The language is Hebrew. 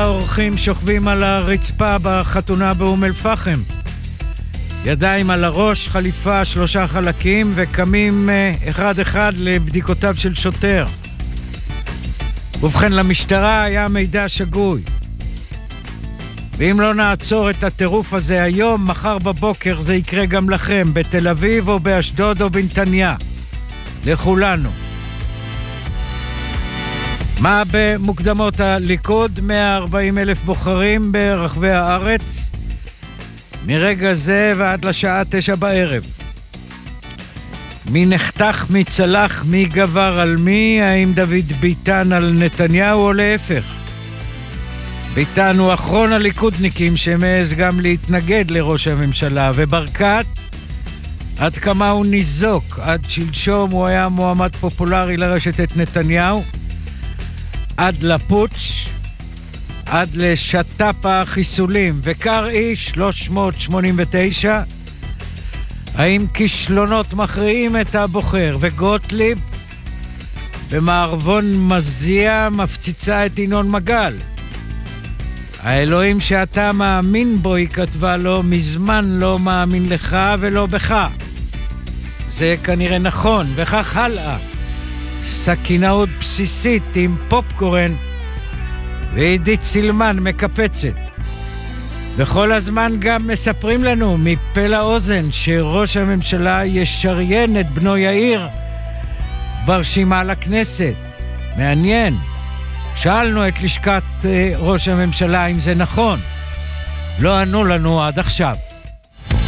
האורחים שוכבים על הרצפה בחתונה באום אל-פחם. ידיים על הראש, חליפה 3 חלקים, וקמים אחד אחד לבדיקותיו של שוטר. ובכן, למשטרה היה מידע שגוי. ואם לא נעצור את הטירוף הזה היום, מחר בבוקר זה יקרה גם לכם, בתל אביב או באשדוד או בנתניה. לכולנו. מה במוקדמות הליכוד? 140,000 בוחרים ברחבי הארץ, מרגע זה ועד לשעה 9 בערב. מי נחתך, מי צלח, מי גבר על מי? האם דוד ביטן על נתניהו או להפך? ביטן הוא אחרון הליכודניקים שמעז גם להתנגד לראש הממשלה, וברקת, עד כמה הוא ניזוק. עד שלשום הוא היה מועמד פופולרי לרשת את נתניהו, עד לפוטש, עד לשטף החיסולים. וקראי 389, האם כישלונות מכריעים את הבוחר? וגוטליב במערבון מזיע מפציצה את ינון מגל. האלוהים שאתה מאמין בו, היא כתבה לו, מזמן לא מאמין לך ולא בך. זה כנראה נכון, וכך הלאה. סכינאות בסיסית עם פופקורן, ועידית סילמן מקפצת. וכל הזמן גם מספרים לנו מפה לאוזן שראש הממשלה ישריין את בנו יאיר ברשימה לכנסת. מעניין. שאלנו את לשכת ראש הממשלה אם זה נכון. לא ענו לנו עד עכשיו.